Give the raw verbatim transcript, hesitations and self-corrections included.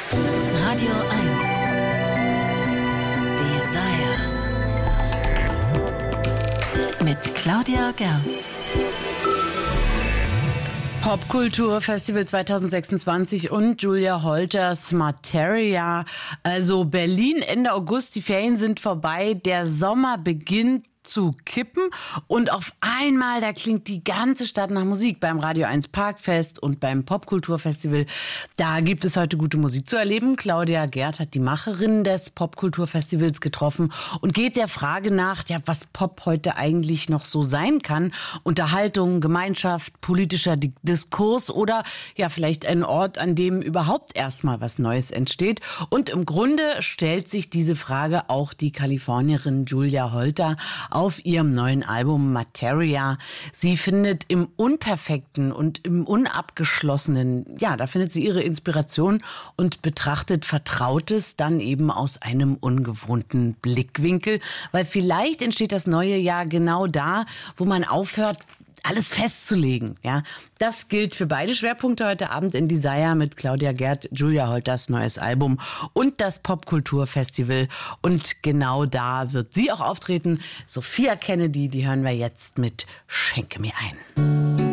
Radio eins. Desire. Mit Claudia Gerz. Popkulturfestival zwanzig sechsundzwanzig und Julia Holters Materia. Also Berlin Ende August, die Ferien sind vorbei, der Sommer beginnt zu kippen und auf einmal, da klingt die ganze Stadt nach Musik beim Radio eins Parkfest und beim Popkulturfestival. Da gibt es heute gute Musik zu erleben. Claudia Gerz hat die Macherin des Popkulturfestivals getroffen und geht der Frage nach, ja, was Pop heute eigentlich noch so sein kann. Unterhaltung, Gemeinschaft, politischer Diskurs oder ja, vielleicht ein Ort, an dem überhaupt erstmal was Neues entsteht. Und im Grunde stellt sich diese Frage auch die Kalifornierin Julia Holter auf ihrem neuen Album Materia. Sie findet im Unperfekten und im Unabgeschlossenen, ja, da findet sie ihre Inspiration und betrachtet Vertrautes dann eben aus einem ungewohnten Blickwinkel. Weil vielleicht entsteht das neue Jahr genau da, wo man aufhört, alles festzulegen, ja. Das gilt für beide Schwerpunkte heute Abend in Desire mit Claudia Gerz, Julia Holters neues Album und das Popkulturfestival. Und genau da wird sie auch auftreten. Sophia Kennedy, die hören wir jetzt mit Schenke mir ein.